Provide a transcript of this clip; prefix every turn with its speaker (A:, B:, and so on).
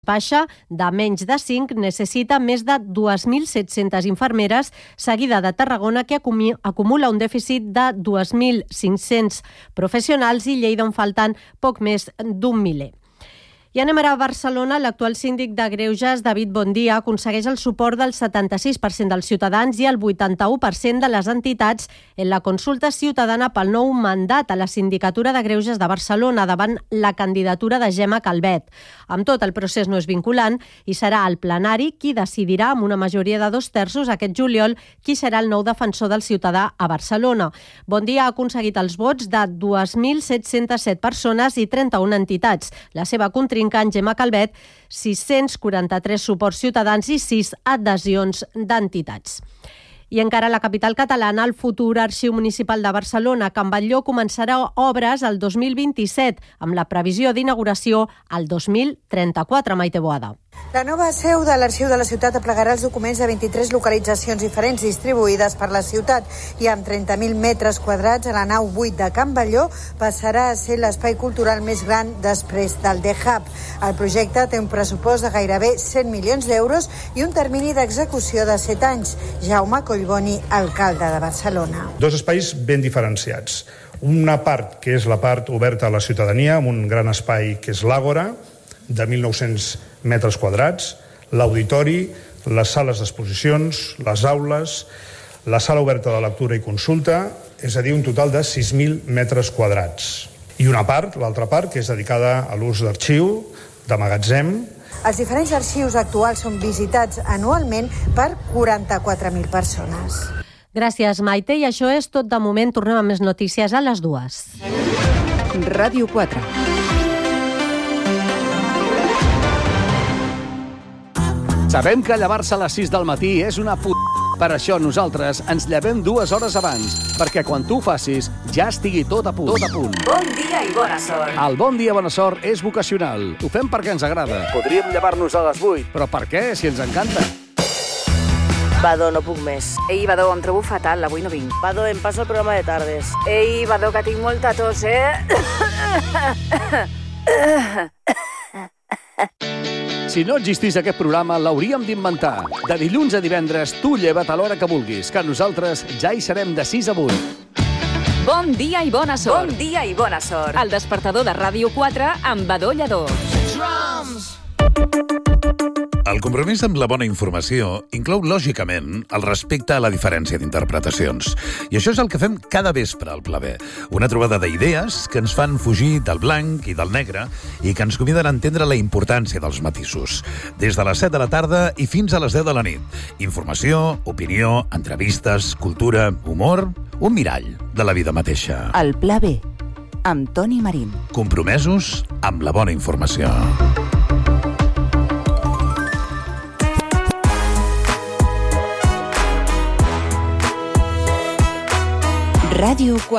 A: baixa de menys de 5 necessita més de 2.700 infermeres, seguida de Tarragona, que acumula un dèficit de 2.500 professionals, i Lleida, on falten poc més d'un miler. I anem ara a Barcelona. L'actual síndic de Greuges, David Bondia, aconsegueix el suport del 76% dels ciutadans i el 81% de les entitats en la consulta ciutadana pel nou mandat a la Sindicatura de Greuges de Barcelona davant la candidatura de Gemma Calvet. Amb tot, el procés no és vinculant i serà el plenari qui decidirà, amb una majoria de 2/3 aquest juliol, qui serà el nou defensor del ciutadà a Barcelona. Bondia ha aconseguit els vots de 2.707 persones i 31 entitats. La seva contrincant, Gemma Calvet, 643 suports ciutadans i 6 adhesions d'entitats. I encara a la capital catalana, el futur Arxiu Municipal de Barcelona, Can Batlló, començarà obres el 2027, amb la previsió d'inauguració al 2034, Maite Boada.
B: La nova seu de l'Arxiu de la Ciutat aplegarà els documents de 23 localitzacions diferents distribuïdes per la ciutat i amb 30.000 metres quadrats a la nau 8 de Can Batlló passarà a ser l'espai cultural més gran després del The Hub. El projecte té un pressupost de gairebé 100 milions d'euros i un termini d'execució de 7 anys. Jaume Collboni, alcalde de Barcelona.
C: Dos espais ben diferenciats. Una part que és la part oberta a la ciutadania, amb un gran espai que és l'Àgora, de 1.900 metres quadrats, l'auditori, les sales d'exposicions, les aules, la sala oberta de lectura i consulta, és a dir, un total de 6.000 metres quadrats. I una part, l'altra part, que és dedicada a l'ús d'arxiu, de magatzem.
B: Els diferents arxius actuals són visitats anualment per 44.000 persones.
A: Gràcies, Maite, i això és tot de moment. Tornem amb més notícies a les 2.
D: Ràdio 4.
E: Sabem que llevar-se a les 6 del matí és una Per això nosaltres ens llevem 2 hores abans, perquè quan tu ho facis ja estigui tot a punt.
F: Bon dia i bona sort.
E: El bon dia, bona sort és vocacional. Ho fem perquè ens agrada.
G: Podríem llevar-nos a les 8.
E: Però per què, si ens encanta?
H: Badó, no puc més.
F: Ei, Badó, em trobo fatal, avui no vinc.
H: Badó, em passo el programa de tardes.
F: Ei, Badó, que tinc molta tos,
E: Si no existís aquest programa, l'hauríem d'inventar. De dilluns a divendres, tu lleva't a l'hora que vulguis, que nosaltres ja hi serem de 6 a 8.
F: Bon dia i bona sort. Bon dia i bona sort. El despertador de Ràdio 4 amb Badó Lledó.
I: El compromís amb la bona informació inclou, lògicament, el respecte a la diferència d'interpretacions. I això és el que fem cada vespre al Pla B. Una trobada d'idees que ens fan fugir del blanc i del negre i que ens conviden a entendre la importància dels matisos. Des de les 7 de la tarda i fins a les 10 de la nit. Informació, opinió, entrevistes, cultura, humor, un mirall de la vida mateixa.
D: El Pla B, amb Toni Marín.
I: Compromesos amb la bona informació.
D: Ràdio 4.